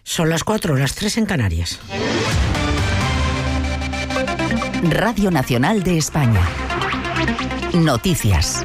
Son las 4, las 3 en Canarias. Radio Nacional de España. Noticias.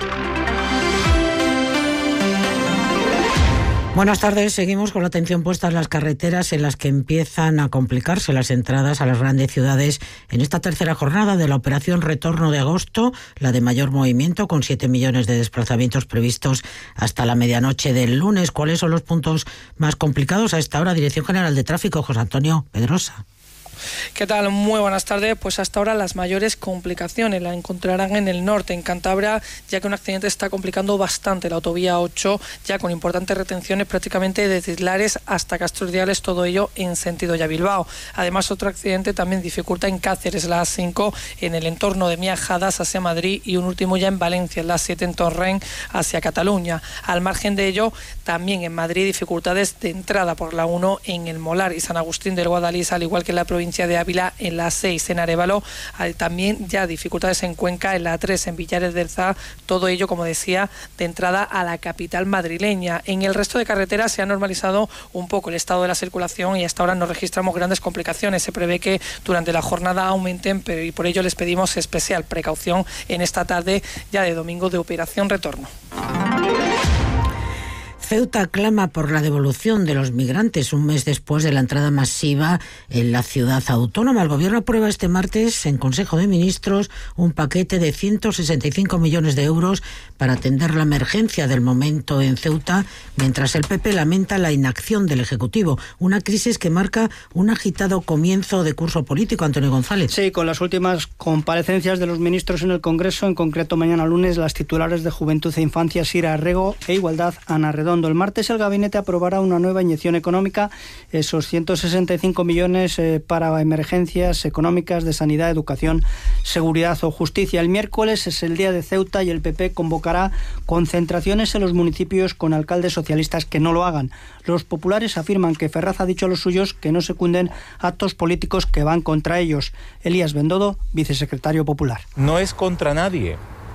Buenas tardes, seguimos con la atención puesta en las carreteras en las que empiezan a complicarse las entradas a las grandes ciudades en esta tercera jornada de la operación Retorno de agosto, la de mayor movimiento, con 7 millones de desplazamientos previstos hasta la medianoche del lunes. ¿Cuáles son los puntos más complicados a esta hora? Dirección General de Tráfico, José Antonio Pedrosa. ¿Qué tal? Muy buenas tardes. Pues hasta ahora las mayores complicaciones las encontrarán en el norte, en Cantabria, ya que un accidente está complicando bastante la autovía 8, ya con importantes retenciones prácticamente desde Lares hasta Castrodiales, todo ello en sentido ya Bilbao. Además, otro accidente también dificulta en Cáceres, la A5, en el entorno de Miajadas hacia Madrid, y un último ya en Valencia, la A7 en Torrent hacia Cataluña. Al margen de ello, también en Madrid dificultades de entrada por la 1 en el Molar y San Agustín del Guadalís, al igual que en la provincia de Ávila en la 6 en Arévalo. También ya dificultades en Cuenca, en la 3 en Villares del Zá, todo ello, como decía, de entrada a la capital madrileña. En el resto de carreteras se ha normalizado un poco el estado de la circulación y hasta ahora no registramos grandes complicaciones. Se prevé que durante la jornada aumenten, pero y por ello les pedimos especial precaución en esta tarde ya de domingo de operación Retorno. Ceuta clama por la devolución de los migrantes un mes después de la entrada masiva en la ciudad autónoma. El Gobierno aprueba este martes en Consejo de Ministros un paquete de 165 millones de euros para atender la emergencia del momento en Ceuta, mientras el PP lamenta la inacción del Ejecutivo. Una crisis que marca un agitado comienzo de curso político. Antonio González. Sí, con las últimas comparecencias de los ministros en el Congreso, en concreto mañana lunes, las titulares de Juventud e Infancia, Sira Arrego, e Igualdad, Ana Redondo. El martes el Gabinete aprobará una nueva inyección económica, esos 165 millones para emergencias económicas de sanidad, educación, seguridad o justicia. El miércoles es el día de Ceuta y el PP convocará concentraciones en los municipios con alcaldes socialistas que no lo hagan. Los populares afirman que Ferraz ha dicho a los suyos que no secunden actos políticos que van contra ellos. Elías Bendodo, vicesecretario popular. No es contra nadie,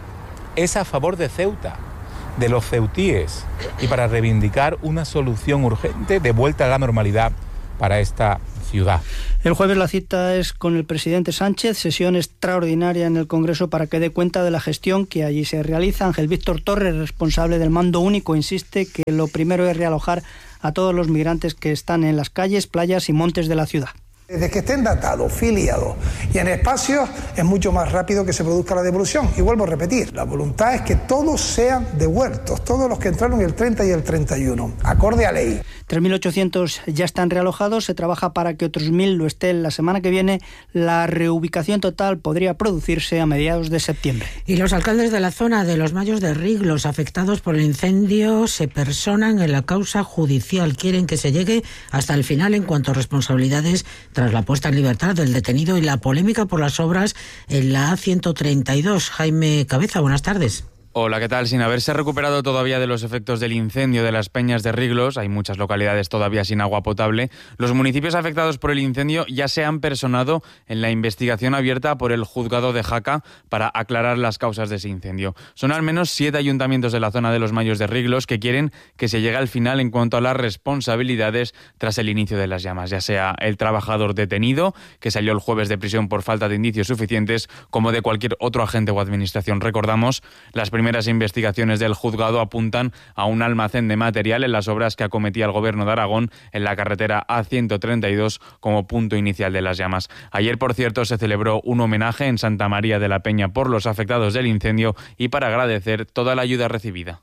es a favor de Ceuta, de los ceutíes, y para reivindicar una solución urgente de vuelta a la normalidad para esta ciudad. El jueves la cita es con el presidente Sánchez, sesión extraordinaria en el Congreso para que dé cuenta de la gestión que allí se realiza. Ángel Víctor Torres, responsable del mando único, insiste que lo primero es realojar a todos los migrantes que están en las calles, playas y montes de la ciudad. Desde que estén datados, filiados y en espacios, es mucho más rápido que se produzca la devolución. Y vuelvo a repetir, la voluntad es que todos sean devueltos, todos los que entraron el 30 y el 31, acorde a ley. 3.800 ya están realojados, se trabaja para que otros 1.000 lo estén la semana que viene. La reubicación total podría producirse a mediados de septiembre. Y los alcaldes de la zona de los Mayos de Riglos, afectados por el incendio, se personan en la causa judicial. Quieren que se llegue hasta el final en cuanto a responsabilidades tras la puesta en libertad del detenido y la polémica por las obras en la A132. Jaime Cabeza, buenas tardes. Hola, ¿qué tal? Sin haberse recuperado todavía de los efectos del incendio de las Peñas de Riglos, hay muchas localidades todavía sin agua potable, los municipios afectados por el incendio ya se han personado en la investigación abierta por el juzgado de Jaca para aclarar las causas de ese incendio. Son al menos 7 ayuntamientos de la zona de los Mayos de Riglos que quieren que se llegue al final en cuanto a las responsabilidades tras el inicio de las llamas, ya sea el trabajador detenido, que salió el jueves de prisión por falta de indicios suficientes, como de cualquier otro agente o administración. Recordamos, las primeras investigaciones del juzgado apuntan a un almacén de material en las obras que acometía el Gobierno de Aragón en la carretera A132 como punto inicial de las llamas. Ayer, por cierto, se celebró un homenaje en Santa María de la Peña por los afectados del incendio y para agradecer toda la ayuda recibida.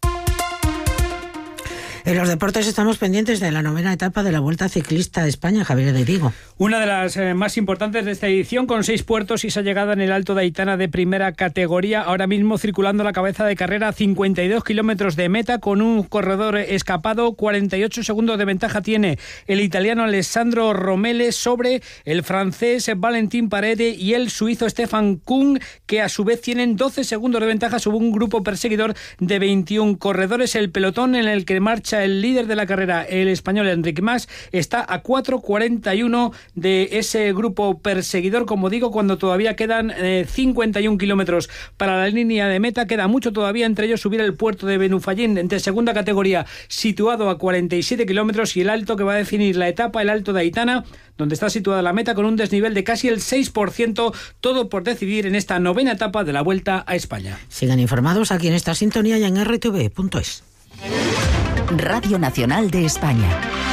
En los deportes estamos pendientes de la 9ª etapa de la Vuelta Ciclista a España, Javier de Diego. Una de las más importantes de esta edición, con 6 puertos y esa llegada en el Alto de Aitana de primera categoría. Ahora mismo circulando la cabeza de carrera a 52 kilómetros de meta con un corredor escapado. 48 segundos de ventaja tiene el italiano Alessandro Romele sobre el francés Valentin Parede y el suizo Stefan Kung, que a su vez tienen 12 segundos de ventaja sobre un grupo perseguidor de 21 corredores. El pelotón en el que marcha derecha, el líder de la carrera, el español Enric Mas, está a 4:41 de ese grupo perseguidor, como digo, cuando todavía quedan 51 kilómetros para la línea de meta. Queda mucho todavía, entre ellos subir el puerto de Benufallín, de segunda categoría, situado a 47 kilómetros, y el alto que va a definir la etapa, el Alto de Aitana, donde está situada la meta con un desnivel de casi el 6%, todo por decidir en esta novena etapa de la Vuelta a España. Sigan informados aquí en esta sintonía y en rtv.es. Radio Nacional de España.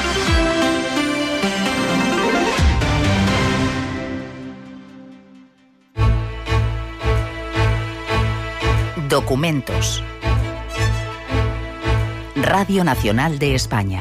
Documentos. Radio Nacional de España.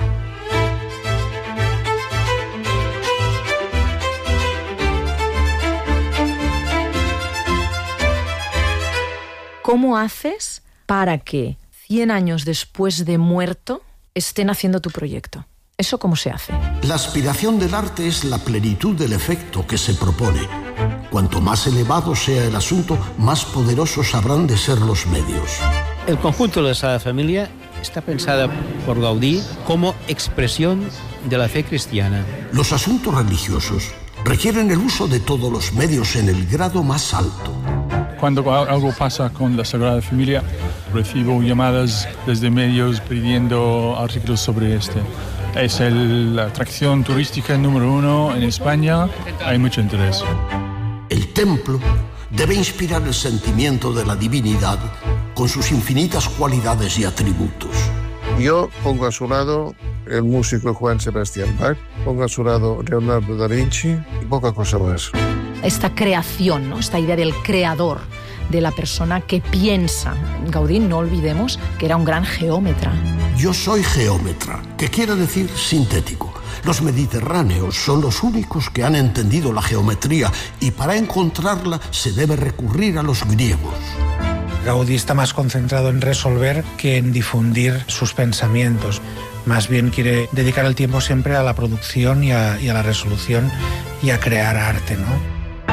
¿Cómo haces para que 100 años después de muerto estén haciendo tu proyecto? ¿Eso cómo se hace? La aspiración del arte es la plenitud del efecto que se propone. Cuanto más elevado sea el asunto, más poderosos habrán de ser los medios. El conjunto de la Sagrada Familia está pensada por Gaudí como expresión de la fe cristiana. Los asuntos religiosos requieren el uso de todos los medios en el grado más alto. Cuando algo pasa con la Sagrada Familia, recibo llamadas desde medios pidiendo artículos sobre este. Es la atracción turística número 1 en España, hay mucho interés. El templo debe inspirar el sentimiento de la divinidad con sus infinitas cualidades y atributos. Yo pongo a su lado el músico Juan Sebastián Bach, pongo a su lado Leonardo da Vinci y poca cosa más. Esta creación, ¿no? Esta idea del creador, de la persona que piensa. Gaudí, no olvidemos que era un gran geómetra. Yo soy geómetra, que quiere decir sintético. Los mediterráneos son los únicos que han entendido la geometría y para encontrarla se debe recurrir a los griegos. Gaudí está más concentrado en resolver que en difundir sus pensamientos. Más bien quiere dedicar el tiempo siempre a la producción y a la resolución y a crear arte, ¿no?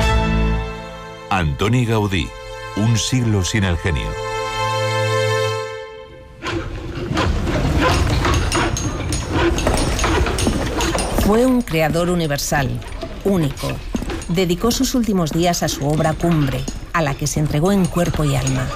Antoni Gaudí, un siglo sin el genio. Fue un creador universal, único. Dedicó sus últimos días a su obra cumbre, a la que se entregó en cuerpo y alma.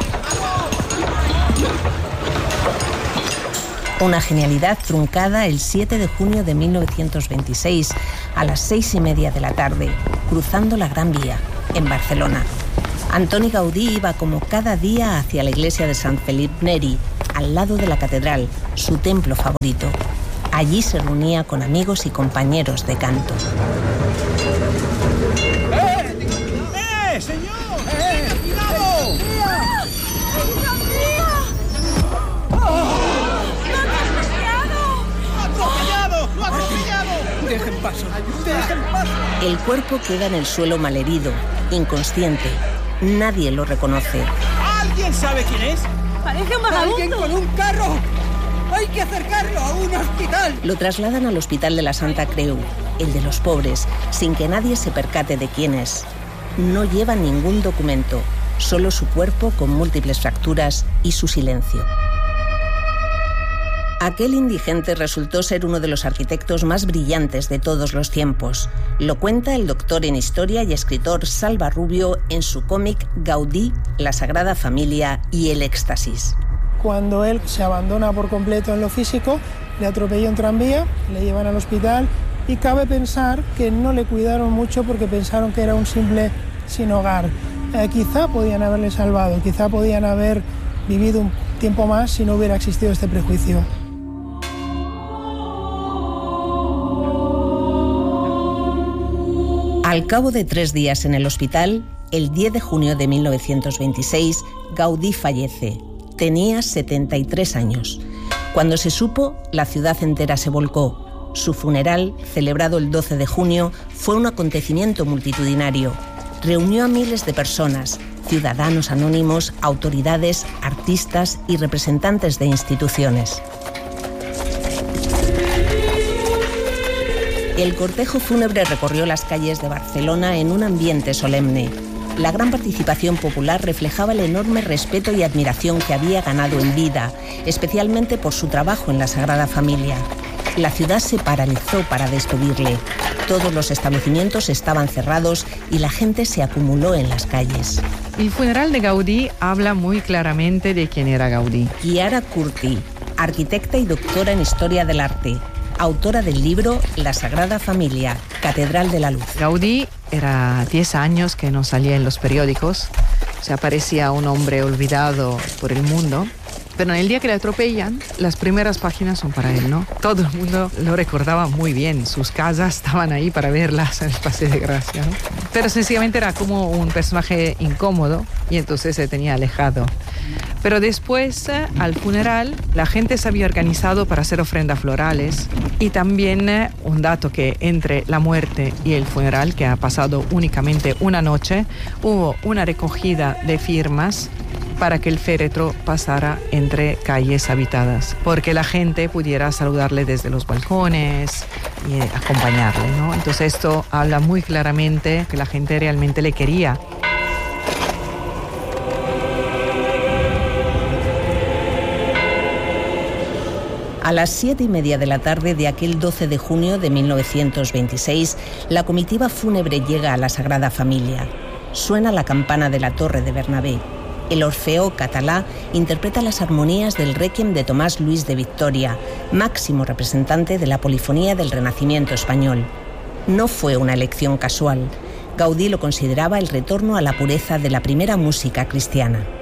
Una genialidad truncada el 7 de junio de 1926, a las 6:30 de la tarde, cruzando la Gran Vía, en Barcelona. Antoni Gaudí iba como cada día hacia la iglesia de Sant Felip Neri, al lado de la catedral, su templo favorito. Allí se reunía con amigos y compañeros de canto. ¡Señor! ¡Cuidado! ¡Lo ha atropellado! Dejen paso. El cuerpo queda en el suelo malherido, inconsciente. Nadie lo reconoce. ¿Alguien sabe quién es? Parece un vagabundo. ¡Alguien con un carro! ¡Hay que acercarlo a un hospital! Lo trasladan al Hospital de la Santa Creu, el de los pobres, sin que nadie se percate de quién es. No lleva ningún documento, solo su cuerpo con múltiples fracturas y su silencio. Aquel indigente resultó ser uno de los arquitectos más brillantes de todos los tiempos. Lo cuenta el doctor en Historia y escritor Salva Rubio en su cómic Gaudí, la Sagrada Familia y el Éxtasis. Cuando él se abandona por completo en lo físico, le atropella un tranvía, le llevan al hospital y cabe pensar que no le cuidaron mucho porque pensaron que era un simple sin hogar. Quizá podían haberle salvado, quizá podían haber vivido un tiempo más si no hubiera existido este prejuicio. Al cabo de 3 días en el hospital, el 10 de junio de 1926, Gaudí fallece. Tenía 73 años. Cuando se supo, la ciudad entera se volcó. Su funeral, celebrado el 12 de junio, fue un acontecimiento multitudinario. Reunió a miles de personas, ciudadanos anónimos, autoridades, artistas y representantes de instituciones. El cortejo fúnebre recorrió las calles de Barcelona en un ambiente solemne. La gran participación popular reflejaba el enorme respeto y admiración que había ganado en vida, especialmente por su trabajo en la Sagrada Familia. La ciudad se paralizó para despedirle. Todos los establecimientos estaban cerrados y la gente se acumuló en las calles. El funeral de Gaudí habla muy claramente de quién era Gaudí. Chiara Curti, arquitecta y doctora en Historia del Arte, autora del libro La Sagrada Familia, Catedral de la Luz. Gaudí era 10 años que no salía en los periódicos, se parecía un hombre olvidado por el mundo. Pero en el día que le atropellan, las primeras páginas son para él, ¿no? Todo el mundo lo recordaba muy bien. Sus casas estaban ahí para verlas en el Paseo de Gracia, ¿no? Pero sencillamente era como un personaje incómodo y entonces se tenía alejado. Pero después, al funeral, la gente se había organizado para hacer ofrendas florales. Y también un dato que entre la muerte y el funeral, que ha pasado únicamente una noche, hubo una recogida de firmas para que el féretro pasara entre calles habitadas, porque la gente pudiera saludarle desde los balcones y acompañarle, ¿no? Entonces esto habla muy claramente que la gente realmente le quería. A las 7:30 de la tarde de aquel 12 de junio de 1926, la comitiva fúnebre llega a la Sagrada Familia. Suena la campana de la Torre de Bernabé. El Orfeó Catalá interpreta las armonías del Requiem de Tomás Luis de Victoria, máximo representante de la polifonía del Renacimiento español. No fue una elección casual. Gaudí lo consideraba el retorno a la pureza de la primera música cristiana.